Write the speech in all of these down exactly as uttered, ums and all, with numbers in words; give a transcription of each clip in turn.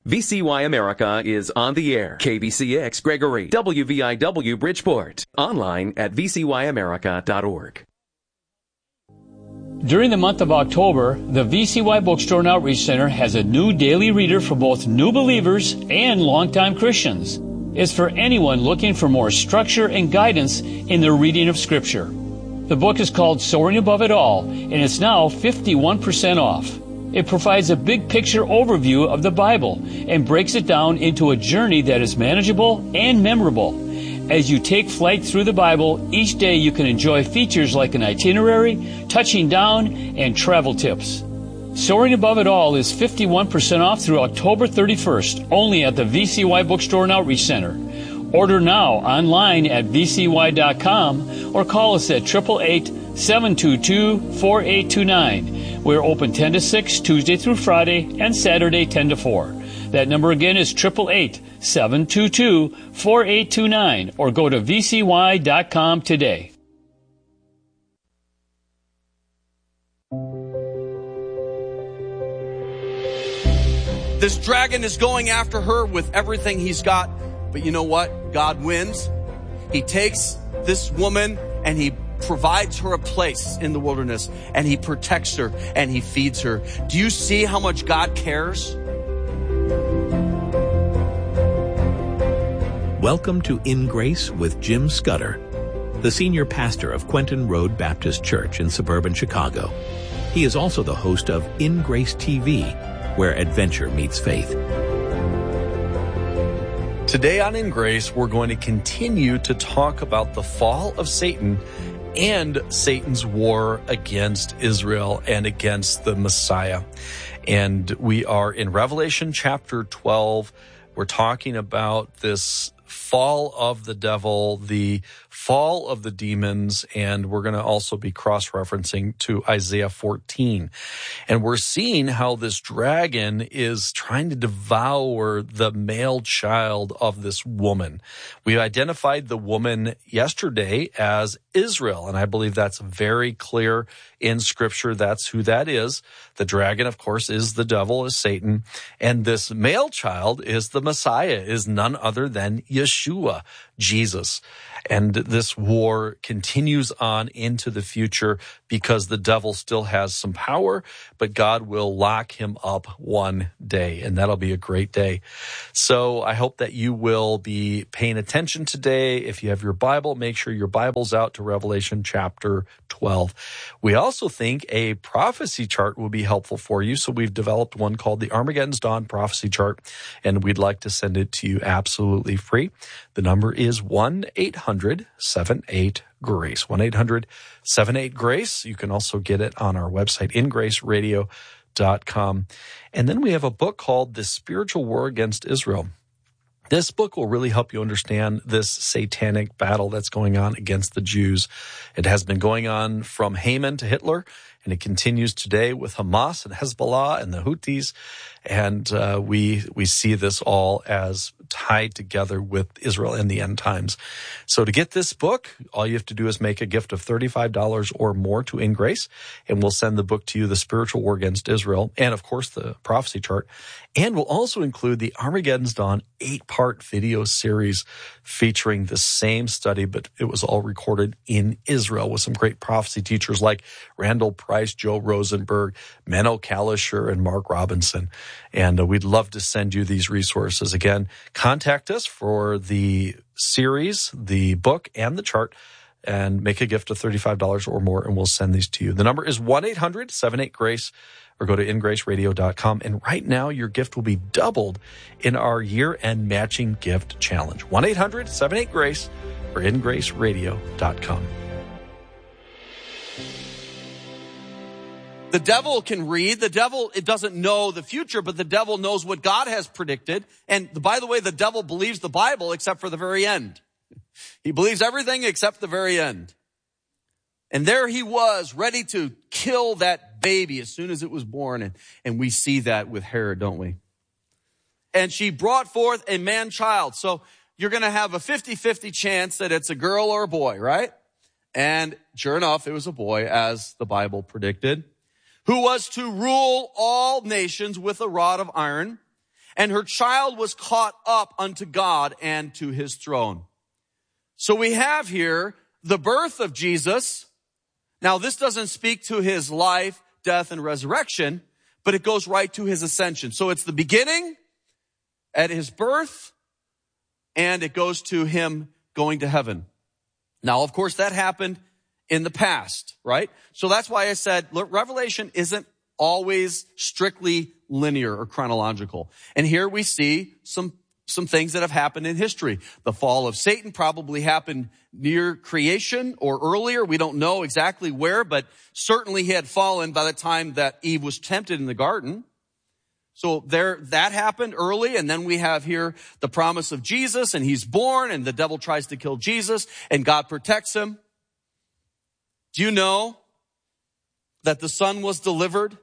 V C Y America is on the air. K B C X Gregory, W V I W Bridgeport. Online at v c y america dot org. During the month of October, the V C Y Bookstore and Outreach Center has a new daily reader for both new believers and longtime Christians. It's for anyone looking for more structure and guidance in their reading of Scripture. The book is called Soaring Above It All, and it's now fifty-one percent off. It provides a big picture overview of the Bible and breaks it down into a journey that is manageable and memorable. As you take flight through the Bible, each day you can enjoy features like an itinerary, touching down, and travel tips. Soaring Above It All is fifty-one percent off through October thirty-first, only at the V C Y Bookstore and Outreach Center. Order now online at v c y dot com or call us at eight eight eight, seven two two, four eight two nine. We're open ten to six, Tuesday through Friday, and Saturday ten to four. That number again is eight eight eight, seven two two, four eight two nine, or go to v c y dot com today. This dragon is going after her with everything he's got. But you know what? God wins. He takes this woman and he provides her a place in the wilderness, and he protects her and he feeds her. Do you see how much God cares? Welcome to In Grace with Jim Scudder, the senior pastor of Quentin Road Baptist Church in suburban Chicago. He is also the host of In Grace T V, where adventure meets faith. Today on In Grace, we're going to continue to talk about the fall of Satan and Satan's war against Israel and against the Messiah. And we are in Revelation chapter twelve. We're talking about this fall of the devil, the fall of the demons, and we're going to also be cross-referencing to Isaiah fourteen. And we're seeing how this dragon is trying to devour the male child of this woman. We identified the woman yesterday as Israel, and I believe that's very clear in Scripture. That's who that is. The dragon, of course, is the devil, is Satan. And this male child is the Messiah, is none other than Yeshua, Jesus. And this war continues on into the future because the devil still has some power, but God will lock him up one day, and that'll be a great day. So I hope that you will be paying attention today. If you have your Bible, make sure your Bible's out to Revelation chapter twelve. We also think a prophecy chart will be helpful for you, so we've developed one called the Armageddon's Dawn Prophecy Chart, and we'd like to send it to you absolutely free. The number is one eight hundred, seven eight, GRACE, one eight hundred, seven eight, GRACE. You can also get it on our website, in grace radio dot com. And then we have a book called The Spiritual War Against Israel. This book will really help you understand this satanic battle that's going on against the Jews. It has been going on from Haman to Hitler, and it continues today with Hamas and Hezbollah and the Houthis. And uh, we we see this all as tied together with Israel in the end times. So to get this book, all you have to do is make a gift of thirty-five dollars or more to In Grace, and we'll send the book to you, The Spiritual War Against Israel, and of course the prophecy chart. And we'll also include the Armageddon's Dawn eight-part video series featuring the same study, but it was all recorded in Israel with some great prophecy teachers like Randall Price, Joe Rosenberg, Menno Kalisher, and Mark Robinson. And uh, we'd love to send you these resources. Again, contact us for the series, the book, and the chart, and make a gift of thirty-five dollars or more, and we'll send these to you. The number is one eight hundred, seven eight, GRACE, or go to in grace radio dot com. And right now, your gift will be doubled in our year-end matching gift challenge. one eight hundred, seven eight, GRACE or in grace radio dot com. The devil can read. The devil, it doesn't know the future, but the devil knows what God has predicted. And by the way, the devil believes the Bible except for the very end. He believes everything except the very end. And there he was, ready to kill that baby as soon as it was born. And, and we see that with Herod, don't we? And she brought forth a man-child. So you're going to have a fifty-fifty chance that it's a girl or a boy, right? And sure enough, it was a boy, as the Bible predicted, who was to rule all nations with a rod of iron. and her child was caught up unto God and to his throne. So we have here the birth of Jesus. Now, this doesn't speak to his life, death, and resurrection, but it goes right to his ascension. So it's the beginning at his birth, and it goes to him going to heaven. Now, of course, that happened in the past, right? So that's why I said, look, Revelation isn't always strictly linear or chronological. And here we see some some things that have happened in history. The fall of Satan probably happened near creation or earlier. We don't know exactly where, but certainly he had fallen by the time that Eve was tempted in the garden. So there, that happened early, and then we have here the promise of Jesus, and he's born, and the devil tries to kill Jesus, and God protects him. Do you know that the Son was delivered?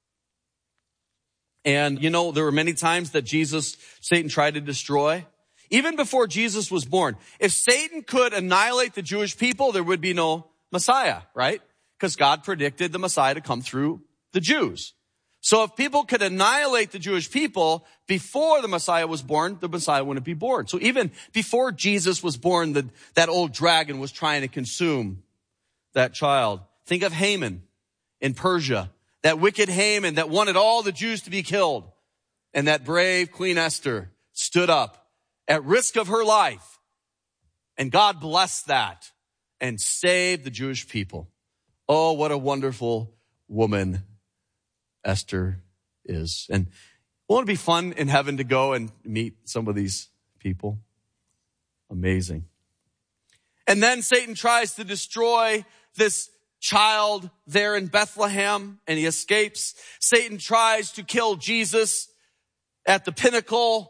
And, you know, there were many times that Jesus, Satan tried to destroy. Even before Jesus was born, if Satan could annihilate the Jewish people, there would be no Messiah, right? Because God predicted the Messiah to come through the Jews. So if people could annihilate the Jewish people before the Messiah was born, the Messiah wouldn't be born. So even before Jesus was born, the, that old dragon was trying to consume that child. Think of Haman in Persia. That wicked Haman that wanted all the Jews to be killed. And that brave Queen Esther stood up at risk of her life. And God blessed that and saved the Jewish people. Oh, what a wonderful woman Esther is. And won't it be fun in heaven to go and meet some of these people? Amazing. And then Satan tries to destroy this child there in Bethlehem, and he escapes. Satan tries to kill Jesus at the pinnacle,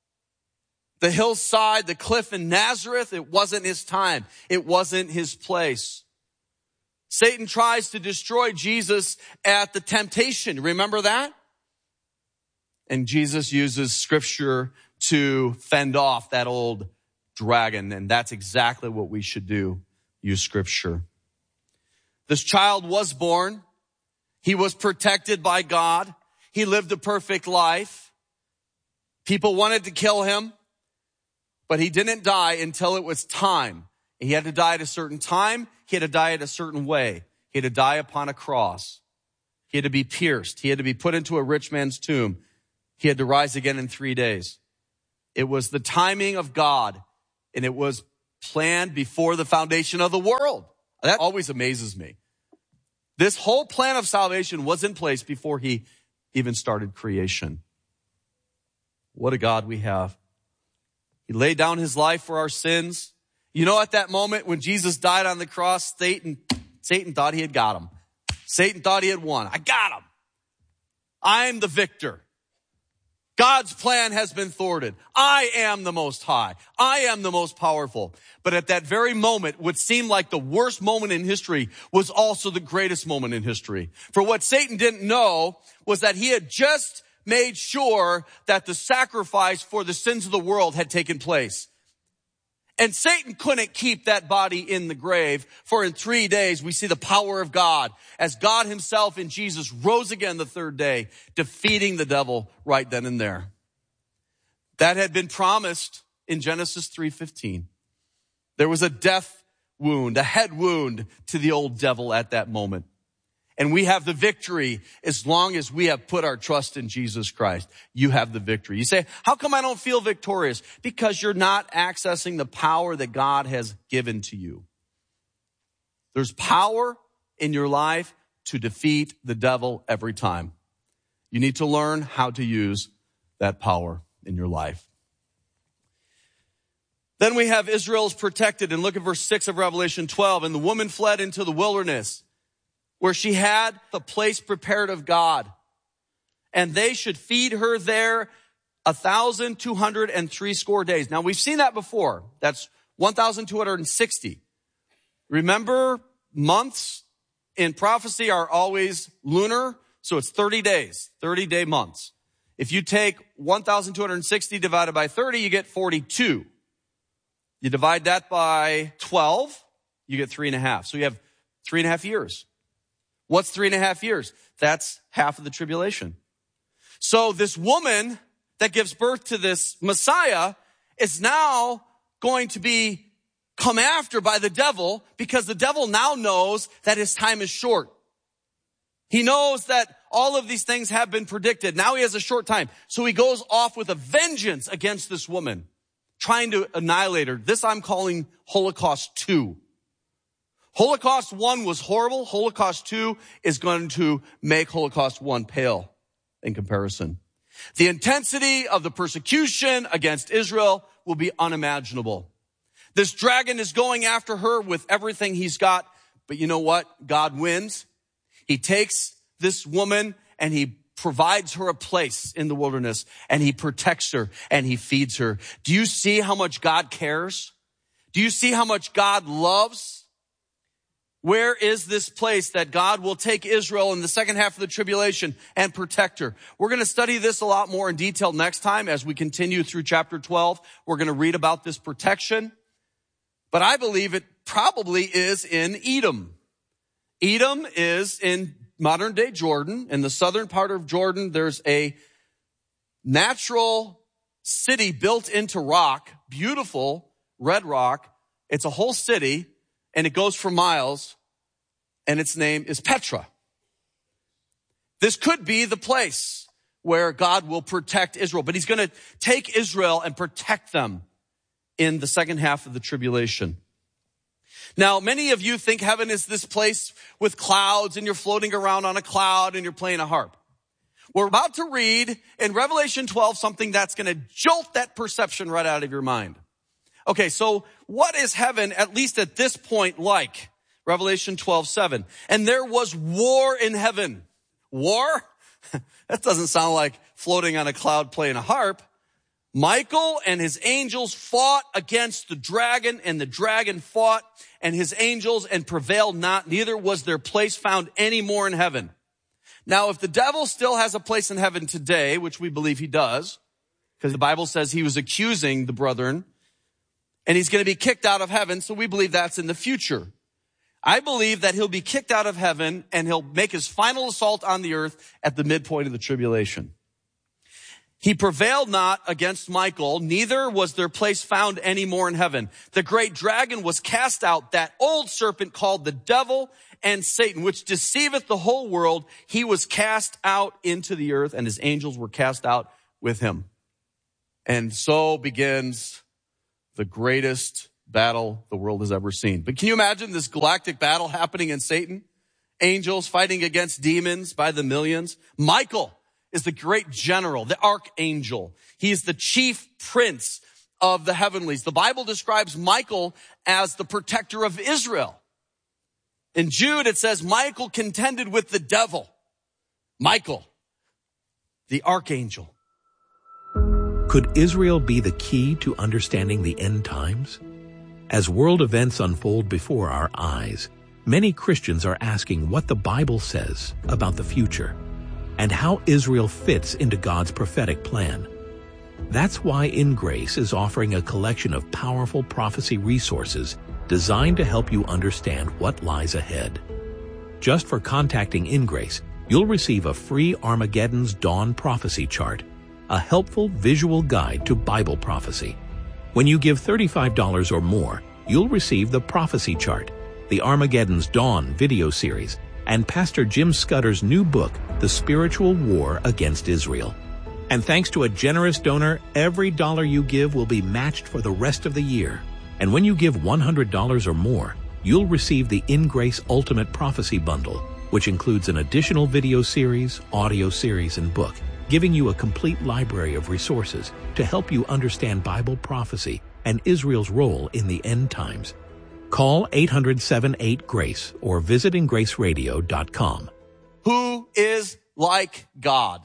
the hillside, the cliff in Nazareth. It wasn't his time. It wasn't his place. Satan tries to destroy Jesus at the temptation. Remember that? And Jesus uses scripture to fend off that old dragon, and that's exactly what we should do, use scripture. This child was born. He was protected by God. He lived a perfect life. People wanted to kill him, but he didn't die until it was time. He had to die at a certain time. He had to die at a certain way. He had to die upon a cross. He had to be pierced. He had to be put into a rich man's tomb. He had to rise again in three days. It was the timing of God, and it was planned before the foundation of the world. That always amazes me. This whole plan of salvation was in place before he even started creation. What a God we have. He laid down his life for our sins. You know, at that moment when Jesus died on the cross, Satan, Satan thought he had got him. Satan thought he had won. I got him. I'm the victor. God's plan has been thwarted. I am the Most High. I am the most powerful. But at that very moment, what seemed like the worst moment in history was also the greatest moment in history. For what Satan didn't know was that he had just made sure that the sacrifice for the sins of the world had taken place. And Satan couldn't keep that body in the grave, for in three days we see the power of God as God himself in Jesus rose again the third day, defeating the devil right then and there. That had been promised in Genesis three fifteen. There was a death wound, a head wound to the old devil at that moment. And we have the victory as long as we have put our trust in Jesus Christ. You have the victory. You say, how come I don't feel victorious? Because you're not accessing the power that God has given to you. There's power in your life to defeat the devil every time. You need to learn how to use that power in your life. Then we have Israel's protected. And look at verse six of Revelation twelve. And the woman fled into the wilderness, where she had the place prepared of God. And they should feed her there a thousand two hundred and three score days. Now we've seen that before. That's one thousand two hundred sixty. Remember, months in prophecy are always lunar. So it's thirty days, thirty day months. If you take one thousand two hundred sixty divided by thirty, you get forty-two. You divide that by twelve, you get three and a half. So you have three and a half years. What's three and a half years? That's half of the tribulation. So this woman that gives birth to this Messiah is now going to be come after by the devil, because the devil now knows that his time is short. He knows that all of these things have been predicted. Now he has a short time. So he goes off with a vengeance against this woman, trying to annihilate her. This I'm calling Holocaust two. Holocaust one was horrible. Holocaust two is going to make Holocaust one pale in comparison. The intensity of the persecution against Israel will be unimaginable. This dragon is going after her with everything he's got. But you know what? God wins. He takes this woman and he provides her a place in the wilderness, and he protects her and he feeds her. Do you see how much God cares? Do you see how much God loves? Where is this place that God will take Israel in the second half of the tribulation and protect her? We're going to study this a lot more in detail next time as we continue through chapter twelve. We're going to read about this protection. But I believe it probably is in Edom. Edom is in modern day Jordan. In the southern part of Jordan, there's a natural city built into rock, beautiful red rock. It's a whole city, and it goes for miles, and its name is Petra. This could be the place where God will protect Israel, but he's going to take Israel and protect them in the second half of the tribulation. Now, many of you think heaven is this place with clouds and you're floating around on a cloud and you're playing a harp. We're about to read in Revelation twelve something that's going to jolt that perception right out of your mind. Okay, so what is heaven, at least at this point, like? Revelation twelve seven. And there was war in heaven. War? That doesn't sound like floating on a cloud playing a harp. Michael and his angels fought against the dragon, and the dragon fought and his angels and prevailed not. Neither was their place found any more in heaven. Now, if the devil still has a place in heaven today, which we believe he does, because the Bible says he was accusing the brethren, and he's going to be kicked out of heaven, so we believe that's in the future. I believe that he'll be kicked out of heaven and he'll make his final assault on the earth at the midpoint of the tribulation. He prevailed not against Michael, neither was their place found any more in heaven. The great dragon was cast out, that old serpent called the devil and Satan, which deceiveth the whole world. He was cast out into the earth, and his angels were cast out with him. And so begins the greatest battle the world has ever seen. But can you imagine this galactic battle happening in Satan? Angels fighting against demons by the millions. Michael is the great general, the archangel. He is the chief prince of the heavenlies. The Bible describes Michael as the protector of Israel. In Jude, it says Michael contended with the devil. Michael, the archangel. Could Israel be the key to understanding the end times? As world events unfold before our eyes, many Christians are asking what the Bible says about the future and how Israel fits into God's prophetic plan. That's why In Grace is offering a collection of powerful prophecy resources designed to help you understand what lies ahead. Just for contacting In Grace, you'll receive a free Armageddon's Dawn prophecy chart, a helpful visual guide to Bible prophecy. When you give thirty-five dollars or more, you'll receive the prophecy chart, the Armageddon's Dawn video series, and Pastor Jim Scudder's new book, The Spiritual War Against Israel. And thanks to a generous donor, every dollar you give will be matched for the rest of the year. And when you give one hundred dollars or more, you'll receive the In Grace Ultimate Prophecy Bundle, which includes an additional video series, audio series, and book, giving you a complete library of resources to help you understand Bible prophecy and Israel's role in the end times. Call eight hundred, seven eight, GRACE or visit in grace radio dot com. Who is like God?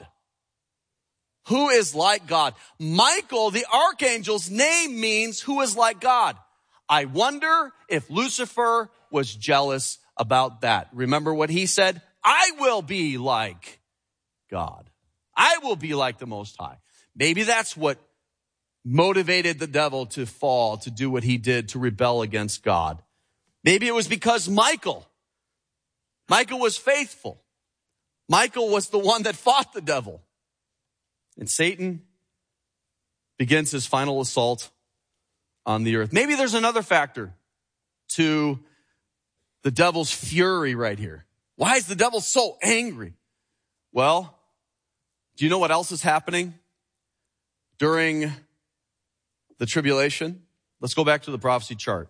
Who is like God? Michael, the archangel's name means who is like God. I wonder if Lucifer was jealous about that. Remember what he said? I will be like God. I will be like the Most High. Maybe that's what motivated the devil to fall, to do what he did, to rebel against God. Maybe it was because Michael, Michael was faithful. Michael was the one that fought the devil. And Satan begins his final assault on the earth. Maybe there's another factor to the devil's fury right here. Why is the devil so angry? Well, do you know what else is happening during the tribulation? Let's go back to the prophecy chart.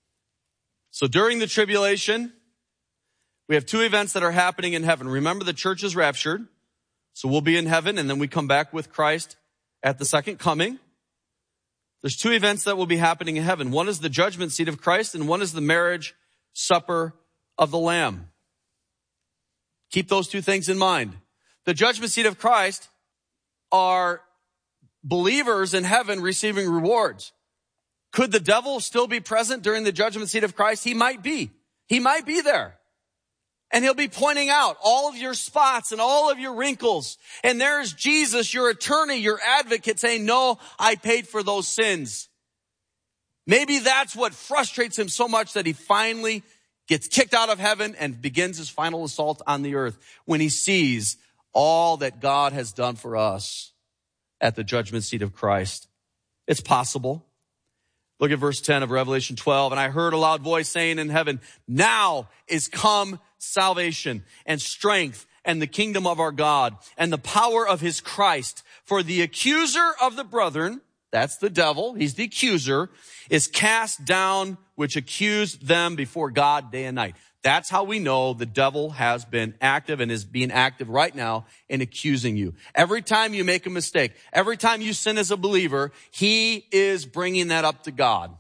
So during the tribulation, we have two events that are happening in heaven. Remember, the church is raptured. So we'll be in heaven, and then we come back with Christ at the second coming. There's two events that will be happening in heaven. One is the judgment seat of Christ, and one is the marriage supper of the Lamb. Keep those two things in mind. The judgment seat of Christ are believers in heaven receiving rewards. Could the devil still be present during the judgment seat of Christ? He might be. He might be there. And he'll be pointing out all of your spots and all of your wrinkles. And there's Jesus, your attorney, your advocate, saying, no, I paid for those sins. Maybe that's what frustrates him so much that he finally gets kicked out of heaven and begins his final assault on the earth when he sees all that God has done for us at the judgment seat of Christ. It's possible. Look at verse ten of Revelation twelve. And I heard a loud voice saying in heaven, now is come salvation and strength and the kingdom of our God and the power of his Christ. For the accuser of the brethren, that's the devil, he's the accuser, is cast down, which accused them before God day and night. That's how we know the devil has been active and is being active right now in accusing you. Every time you make a mistake, every time you sin as a believer, he is bringing that up to God.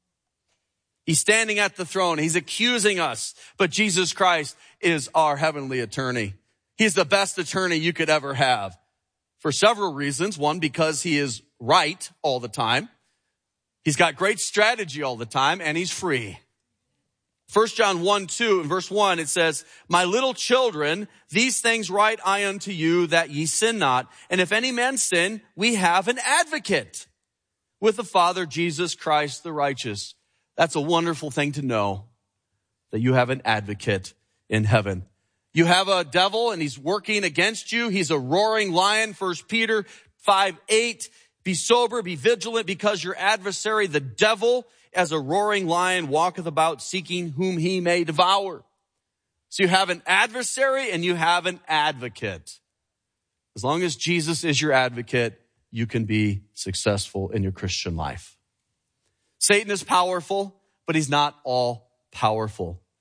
He's standing at the throne. He's accusing us. But Jesus Christ is our heavenly attorney. He's the best attorney you could ever have for several reasons. One, because he is right all the time. He's got great strategy all the time, and he's free. First John one, two, in verse one, it says, my little children, these things write I unto you, that ye sin not. And if any man sin, we have an advocate with the Father, Jesus Christ the righteous. That's a wonderful thing to know, that you have an advocate in heaven. You have a devil and he's working against you. He's a roaring lion. First Peter five, eight. Be sober, be vigilant, because your adversary, the devil, as a roaring lion, walketh about seeking whom he may devour. So you have an adversary and you have an advocate. As long as Jesus is your advocate, you can be successful in your Christian life. Satan is powerful, but he's not all powerful.